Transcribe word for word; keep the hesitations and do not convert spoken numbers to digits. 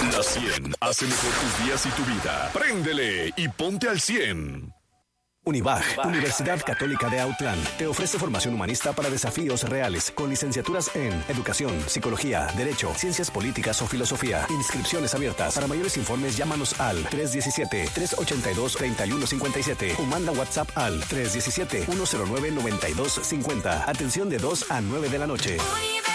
La cien hace mejor tus días y tu vida. Préndele y ponte al cien. Univac, Universidad Católica de Autlán, te ofrece formación humanista para desafíos reales, con licenciaturas en Educación, Psicología, Derecho, Ciencias Políticas o Filosofía. Inscripciones abiertas. Para mayores informes, llámanos al tres diecisiete, tres ochenta y dos, treinta y uno cincuenta y siete o manda WhatsApp al tres diecisiete, uno cero nueve, noventa y dos cincuenta. Atención de dos a nueve de la noche.